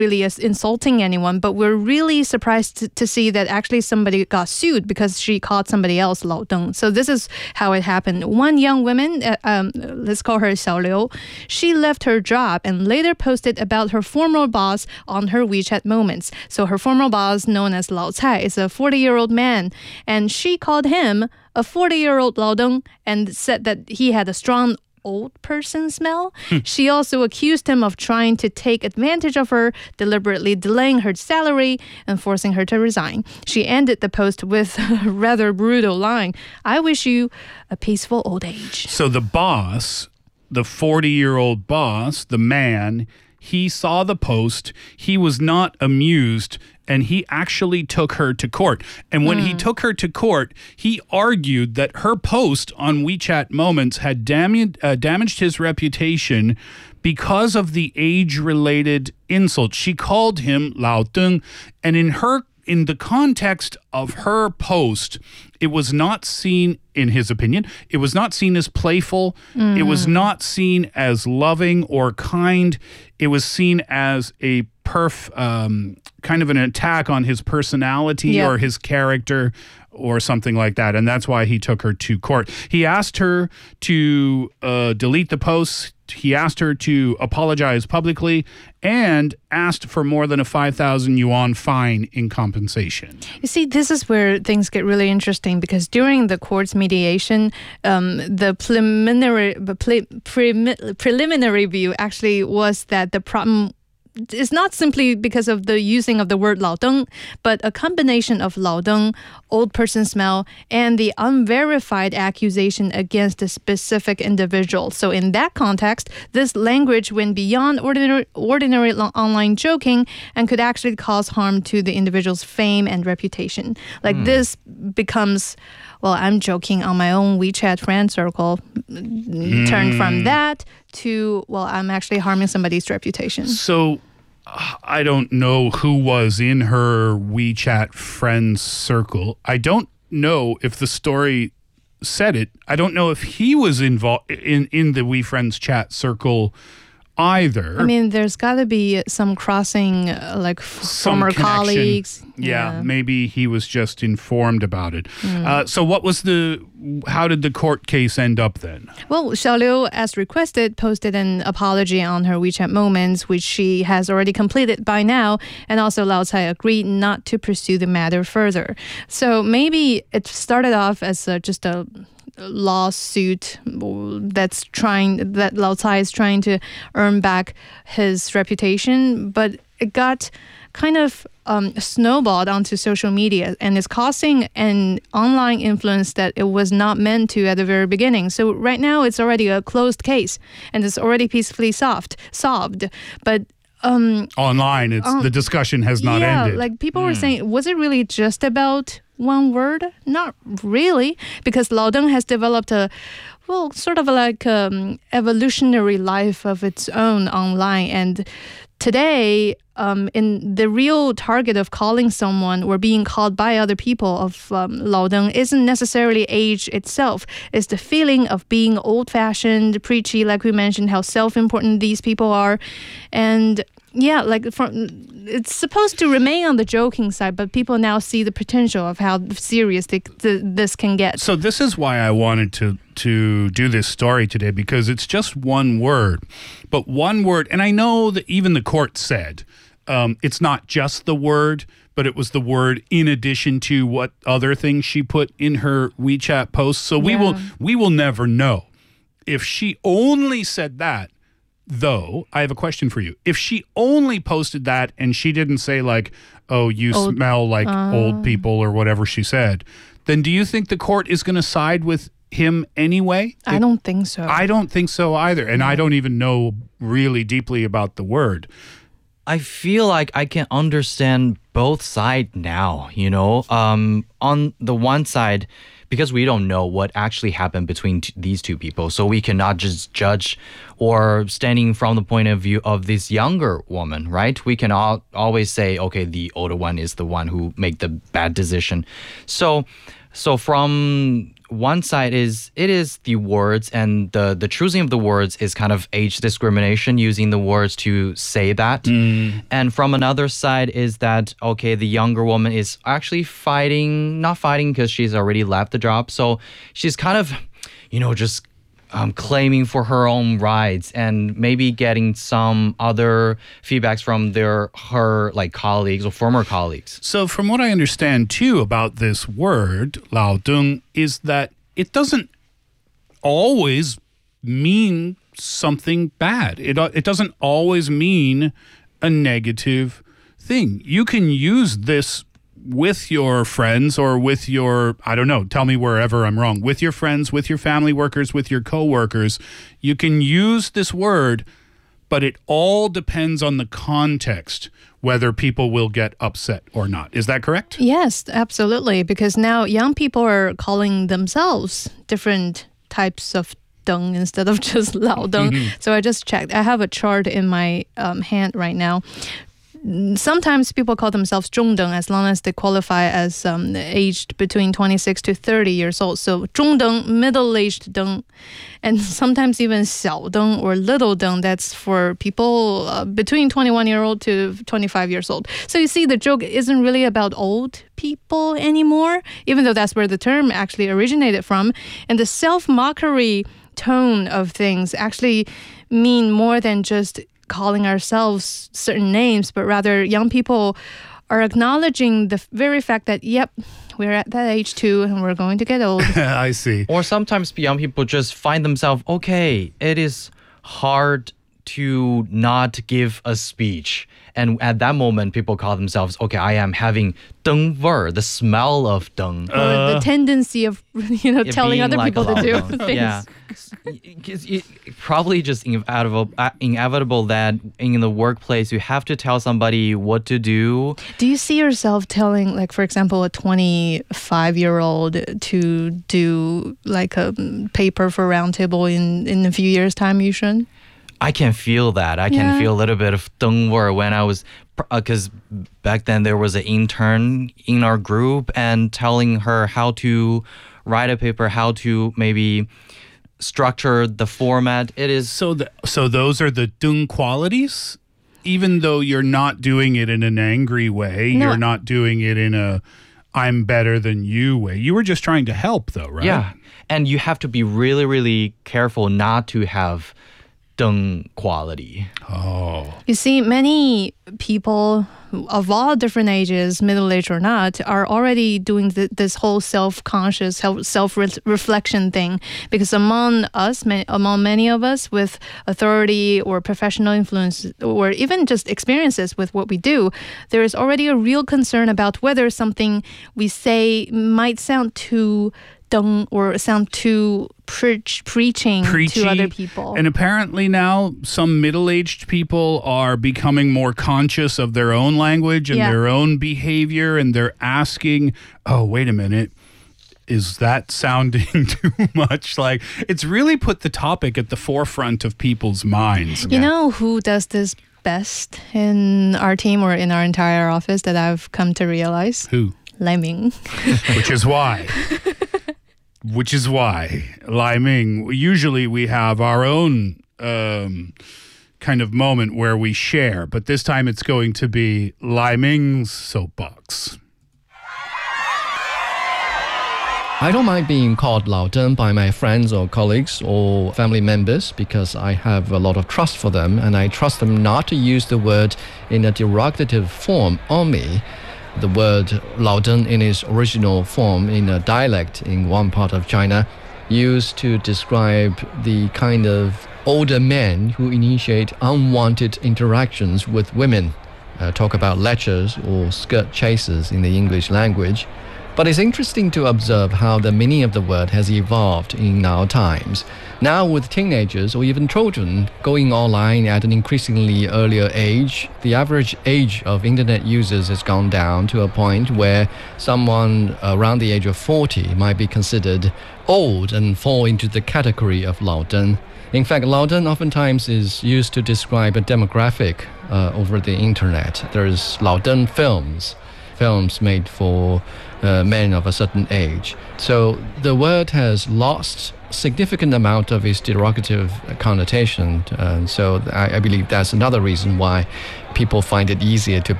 really insulting anyone, but we're really surprised to see that actually somebody got sued because she called somebody else 老登. So this is how it happened. One young woman, let's call her 小刘, she left her job and later posted about her former boss on her WeChat Moments. So her former boss, known as 老蔡, is a 40-year-old man, and she called him a 40-year-old 老登 and said that he had a strong old person smell. She also accused him of trying to take advantage of her, deliberately delaying her salary and forcing her to resign. She ended the post with a rather brutal line, "I wish you a peaceful old age." So the boss, the 40-year-old boss, the man, he saw the post, he was not amused, and he actually took her to court. And when he took her to court, he argued that her post on WeChat Moments had damaged his reputation because of the age-related insult. She called him 老登, and in the context of her post, it was not seen, in his opinion, it was not seen as playful. It was not seen as loving or kind. It was seen as a kind of an attack on his personality or his character or something like that. And that's why he took her to court. He asked her to delete the posts. He asked her to apologize publicly and asked for more than a 5,000 yuan fine in compensation. You see, this is where things get really interesting because during the court's mediation, the preliminary view actually was that the problem is not simply because of the using of the word 老登, but a combination of 老登, old person smell, and the unverified accusation against a specific individual. So in that context, this language went beyond ordinary online joking and could actually cause harm to the individual's fame and reputation. Like this becomes, well, I'm joking on my own WeChat friend circle, turned from that to, well, I'm actually harming somebody's reputation. So I don't know who was in her WeChat friends circle. I don't know if the story said it. I don't know if he was involved in the WeFriends chat circle either. I mean, there's got to be some crossing, like former connection. Colleagues. Yeah, maybe he was just informed about it. So how did the court case end up then? Well, Xiaoliu, as requested, posted an apology on her WeChat Moments, which she has already completed by now, and also Lao Cai agreed not to pursue the matter further. So maybe it started off as just a lawsuit that Lao Cai is trying to earn back his reputation, but it got kind of snowballed onto social media and is causing an online influence that it was not meant to at the very beginning. So right now it's already a closed case and it's already peacefully solved. But online, the discussion has not ended. Like people were saying, was it really just about one word? Not really, because Lao Deng has developed sort of like evolutionary life of its own online. And today, in the real target of calling someone or being called by other people of Lao Deng isn't necessarily age itself. It's the feeling of being old-fashioned, preachy, like we mentioned, how self-important these people are. And yeah, it's supposed to remain on the joking side, but people now see the potential of how serious this can get. So this is why I wanted to do this story today, because it's just one word. But one word, and I know that even the court said it's not just the word, but it was the word in addition to what other things she put in her WeChat posts. So we will never know. If she only said that, though, I have a question for you. If she only posted that and she didn't say like, oh, you smell like old people or whatever she said, then do you think the court is going to side with him anyway? I don't think so. I don't think so either. And I don't even know really deeply about the word. I feel like I can understand both sides now, on the one side, because we don't know what actually happened between these two people, so we cannot just judge or standing from the point of view of this younger woman, right? We can always say, okay, the older one is the one who made the bad decision. So from one side is it is the words, and the choosing of the words is kind of age discrimination, using the words to say that. And from another side is that, okay, the younger woman is actually not fighting because she's already left the job. So she's kind of, just claiming for her own rights and maybe getting some other feedbacks from her like colleagues or former colleagues. So from what I understand too about this word, 老登, is that it doesn't always mean something bad. It doesn't always mean a negative thing. You can use this with your friends or with your, I don't know, tell me wherever I'm wrong, with your friends, with your family workers, with your coworkers. You can use this word, but it all depends on the context, whether people will get upset or not. Is that correct? Yes, absolutely. Because now young people are calling themselves different types of deng instead of just 老登. So I just checked. I have a chart in my hand right now. Sometimes people call themselves 中等 as long as they qualify as aged between 26 to 30 years old. So 中等, middle-aged 等, and sometimes even 小等 or little 等. That's for people between 21-year-old to 25 years old. So you see, the joke isn't really about old people anymore, even though that's where the term actually originated from. And the self-mockery tone of things actually mean more than just calling ourselves certain names, but rather young people are acknowledging the very fact that, yep, we're at that age too, and we're going to get old. I see. Or sometimes young people just find themselves, okay, it is hard to not give a speech. And at that moment, people call themselves, okay, I am having 灯味儿, the smell of 灯. Or the tendency of, telling other like people to do 老登. things. Yeah. Because probably just inevitable that in the workplace, you have to tell somebody what to do. Do you see yourself telling, like, for example, a 25-year-old to do like a paper for Roundtable in a few years' time, Yushun? I can feel that. I can feel a little bit of 灯味儿 when I was, because back then there was an intern in our group and telling her how to write a paper, how to maybe structure the format. It is so those are the 灯 qualities, even though you're not doing it in an angry way. No. You're not doing it in a I'm better than you way. You were just trying to help, though, right? Yeah, and you have to be really, really careful not to have 灯 quality. Oh. You see, many people of all different ages, middle-aged or not, are already doing this whole self-conscious, self-reflection thing. Because among many of us with authority or professional influence or even just experiences with what we do, there is already a real concern about whether something we say might sound too deng or sound too preaching to other people. And apparently now some middle-aged people are becoming more conscious of their own language and their own behavior, and they're asking, oh, wait a minute, is that sounding too much? Like, it's really put the topic at the forefront of people's minds. You know who does this best in our team or in our entire office that I've come to realize? Who? Lai Ming. Which is why, Lai Ming, usually we have our own kind of moment where we share, but this time it's going to be Lai Ming's soapbox. I don't mind being called 老登 by my friends or colleagues or family members because I have a lot of trust for them, and I trust them not to use the word in a derogative form on me. The word 老登 in its original form in a dialect in one part of China used to describe the kind of older men who initiate unwanted interactions with women. Talk about lectures or skirt chases in the English language. But it's interesting to observe how the meaning of the word has evolved in our times. Now, with teenagers or even children going online at an increasingly earlier age, the average age of internet users has gone down to a point where someone around the age of 40 might be considered old and fall into the category of 老登. In fact, 老登 oftentimes is used to describe a demographic over the internet. There's 老登films. films made for men of a certain age. So the word has lost significant amount of its derogative connotation. So I believe that's another reason why people find it easier to